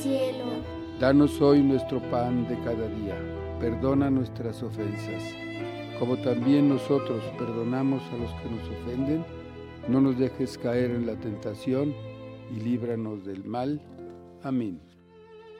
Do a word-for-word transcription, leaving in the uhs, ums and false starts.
cielo. Danos hoy nuestro pan de cada día. Perdona nuestras ofensas, como también nosotros perdonamos a los que nos ofenden. No nos dejes caer en la tentación y líbranos del mal. Amén.